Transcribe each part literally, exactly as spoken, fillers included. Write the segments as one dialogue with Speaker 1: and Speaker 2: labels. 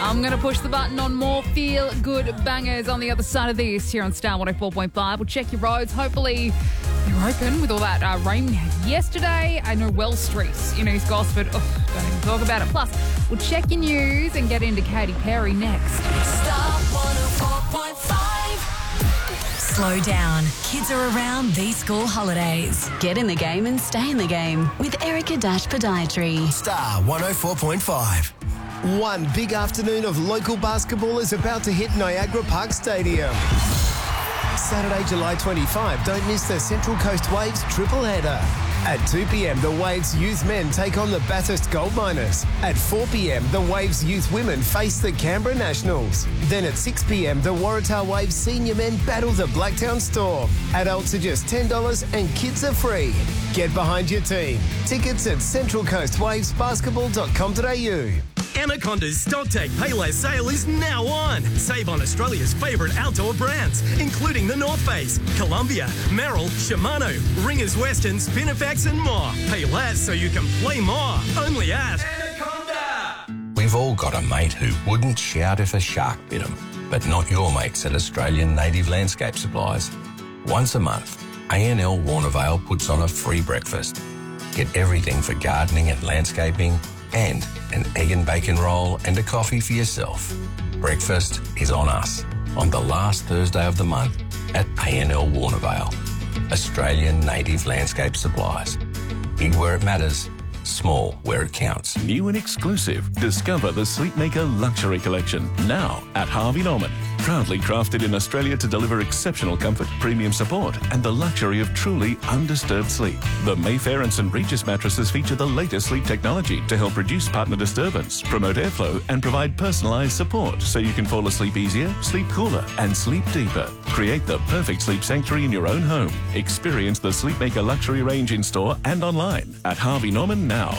Speaker 1: I'm going to push the button on more feel-good bangers on the other side of this here on Star one oh four point five. We'll check your roads. Hopefully you're open with all that uh, rain yesterday. I know Wells Street in East Gosford. Oh, don't even talk about it. Plus, we'll check your news and get into Katy Perry next.
Speaker 2: Star one oh four point five. Slow down. Kids are around these school holidays. Get in the game and stay in the game with Erica Dash Podiatry.
Speaker 3: Star one oh four point five. One big afternoon of local basketball is about to hit Niagara Park Stadium. Saturday, July twenty-fifth, don't miss the Central Coast Waves triple header. At two p.m, the Waves Youth Men take on the Bathurst Gold Miners. At four p.m, the Waves Youth Women face the Canberra Nationals. Then at six p.m, the Waratah Waves Senior Men battle the Blacktown Storm. Adults are just ten dollars and kids are free. Get behind your team. Tickets at central coast waves basketball dot com dot a u.
Speaker 4: Anaconda's Stocktake Payless sale is now on. Save on Australia's favourite outdoor brands, including the North Face, Columbia, Merrill, Shimano, Ringers Western, Spinifex and more. Pay less so you can play more. Only at Anaconda.
Speaker 5: We've all got a mate who wouldn't shout if a shark bit him, but not your mates at Australian Native Landscape Supplies. Once a month, A N L Warnervale puts on a free breakfast. Get everything for gardening and landscaping, and an egg and bacon roll and a coffee for yourself. Breakfast is on us on the last Thursday of the month at A N L Warnervale. Australian Native Landscape Supplies. Big where it matters, small where it counts.
Speaker 6: New and exclusive. Discover the Sleepmaker Luxury Collection now at Harvey Norman. Proudly crafted in Australia to deliver exceptional comfort, premium support, and the luxury of truly undisturbed sleep. The Mayfair and St Regis mattresses feature the latest sleep technology to help reduce partner disturbance, promote airflow, and provide personalised support so you can fall asleep easier, sleep cooler, and sleep deeper. Create the perfect sleep sanctuary in your own home. Experience the Sleepmaker Luxury range in store and online at Harvey Norman now.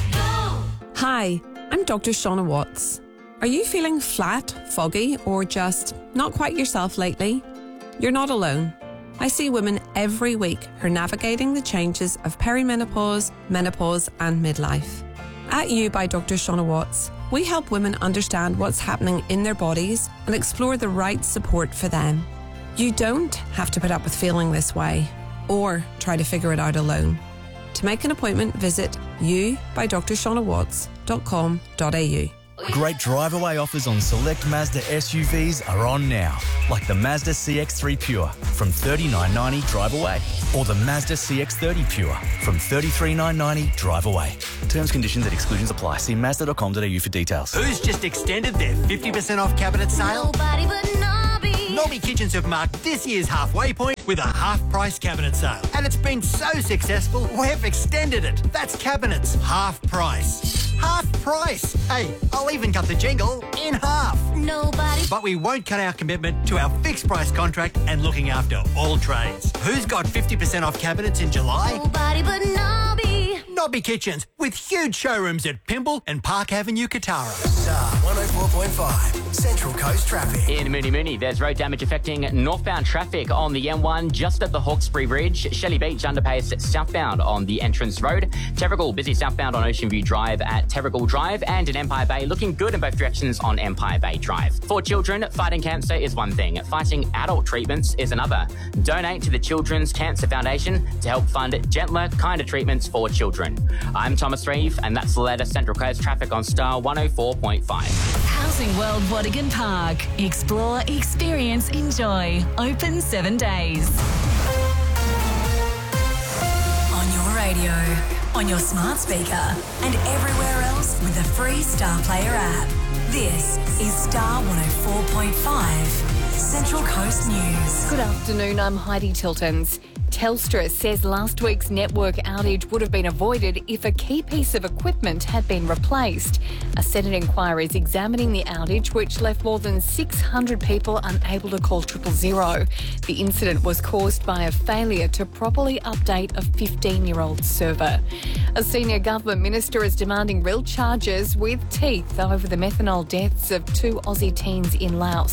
Speaker 7: Hi, I'm Doctor Shauna Watts. Are you feeling flat, foggy, or just not quite yourself lately? You're not alone. I see women every week who are navigating the changes of perimenopause, menopause, and midlife. At You by Doctor Shauna Watts, we help women understand what's happening in their bodies and explore the right support for them. You don't have to put up with feeling this way or try to figure it out alone. To make an appointment, visit you by d r shauna watts dot com dot a u.
Speaker 8: Great drive-away offers on select Mazda S U Vs are on now, like the Mazda C X three Pure from thirty-nine ninety drive away, or the Mazda C X thirty Pure from thirty-three nine ninety drive away. Terms, conditions and exclusions apply. See mazda dot com dot a u for details.
Speaker 9: Who's just extended their fifty percent off cabinet sale?
Speaker 2: Nobody but Nobby.
Speaker 9: Nobby Kitchens have marked this year's halfway point with a half-price cabinet sale. And it's been so successful, we've extended it. That's cabinets, half price. Half price. Hey, I'll even cut the jingle in half.
Speaker 2: Nobody.
Speaker 9: But we won't cut our commitment to our fixed price contract and looking after all trades. Who's got fifty percent off cabinets in July?
Speaker 2: Nobody but Nobby.
Speaker 9: Nobby Kitchens, with huge showrooms at Pymble and Park Avenue, Katara.
Speaker 3: Star one oh four point five, Central Coast Traffic.
Speaker 10: In Moonee Moonee, there's road damage affecting northbound traffic on the M one just at the Hawkesbury Bridge. Shelley Beach underpass southbound on the Entrance Road. Terrigal busy southbound on Ocean View Drive at Terrigal Drive, and in Empire Bay looking good in both directions on Empire Bay Drive. For children, fighting cancer is one thing. Fighting adult treatments is another. Donate to the Children's Cancer Foundation to help fund gentler, kinder treatments for children. I'm Thomas Reeve, and that's the latest Central Coast traffic on Star one oh four point five.
Speaker 2: Housing World Wadigan Park. Explore, experience, enjoy. Open seven days. On your radio, on your smart speaker, and everywhere else with the free Star Player app. This is Star one oh four point five, Central Coast News.
Speaker 1: Good afternoon, I'm Heidi Tiltons. Telstra says last week's network outage would have been avoided if a key piece of equipment had been replaced. A Senate inquiry is examining the outage, which left more than six hundred people unable to call triple zero. The incident was caused by a failure to properly update a fifteen-year-old server. A senior government minister is demanding real charges with teeth over the methanol deaths of two Aussie teens in Laos.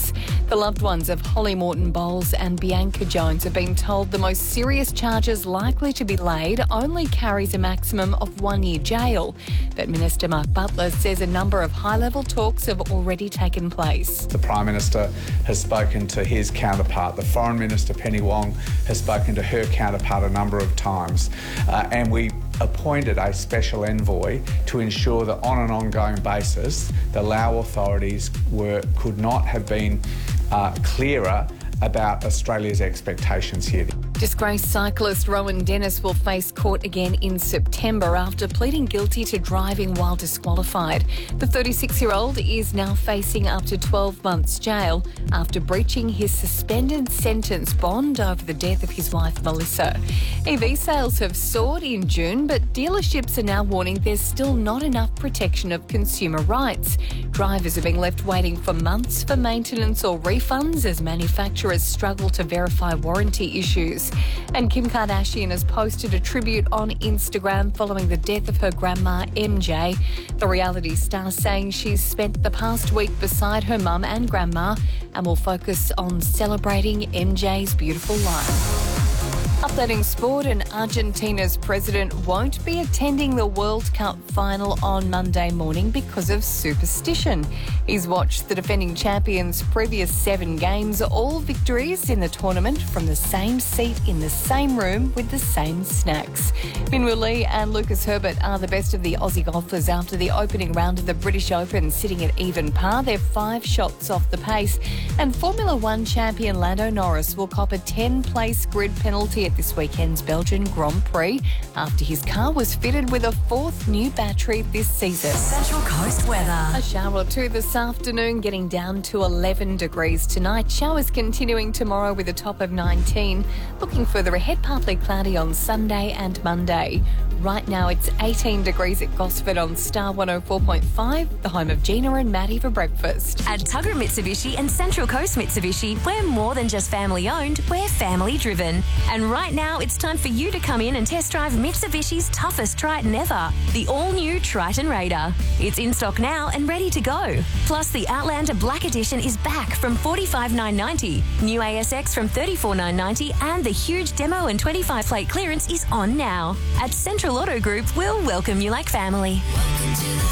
Speaker 1: The loved ones of Holly Morton Bowles and Bianca Jones have been told the most serious charges likely to be laid only carries a maximum of one year jail. But Minister Mark Butler says a number of high-level talks have already taken place.
Speaker 11: The Prime Minister has spoken to his counterpart. The Foreign Minister, Penny Wong, has spoken to her counterpart a number of times. Uh, and we appointed a special envoy to ensure that on an ongoing basis the Lao authorities were could not have been uh, clearer about Australia's expectations here.
Speaker 1: Disgraced cyclist Rowan Dennis will face court again in September after pleading guilty to driving while disqualified. The thirty-six-year-old is now facing up to twelve months jail after breaching his suspended sentence bond over the death of his wife Melissa. E V sales have soared in June, but dealerships are now warning there's still not enough protection of consumer rights. Drivers are being left waiting for months for maintenance or refunds as manufacturers struggle to verify warranty issues. And Kim Kardashian has posted a tribute on Instagram following the death of her grandma M J. The reality star saying she's spent the past week beside her mum and grandma and will focus on celebrating M J's beautiful life. Updating sport, and Argentina's president won't be attending the World Cup final on Monday morning because of superstition. He's watched the defending champions' previous seven games, all victories in the tournament, from the same seat in the same room with the same snacks. Minwoo Lee and Lucas Herbert are the best of the Aussie golfers after the opening round of the British Open, sitting at even par. They're five shots off the pace. And Formula One champion Lando Norris will cop a ten-place grid penalty at this weekend's Belgian Grand Prix after his car was fitted with a fourth new battery this season.
Speaker 2: Central Coast weather.
Speaker 1: A shower or two this afternoon, getting down to eleven degrees tonight. Showers continuing tomorrow with a top of nineteen. Looking further ahead, partly cloudy on Sunday and Monday. Right now it's eighteen degrees at Gosford on Star one oh four point five, the home of Gina and Maddie for breakfast.
Speaker 12: At Tuggerah Mitsubishi and Central Coast Mitsubishi, we're more than just family owned, we're family driven. And right now it's time for you to come in and test drive Mitsubishi's toughest Triton ever, the all-new Triton Raider. It's in stock now and ready to go. Plus the Outlander Black Edition is back from forty-five thousand nine hundred ninety dollars, new A S X from thirty-four thousand nine hundred ninety dollars, and the huge demo and twenty-five plate clearance is on now. At Central Auto Group, we'll welcome you like family. Welcome to the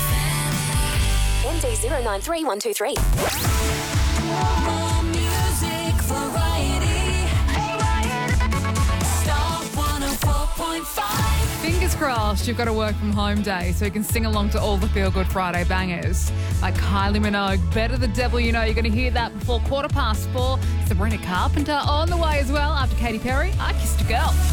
Speaker 12: family. M D zero nine three one two three.
Speaker 2: More music variety. Star one oh four point five.
Speaker 13: Fingers crossed you've got a work from home day so you can sing along to all the Feel Good Friday bangers like Kylie Minogue, Better the Devil You Know. You're going to hear that before quarter past four. Sabrina Carpenter on the way as well after Katy Perry, I Kissed a Girl.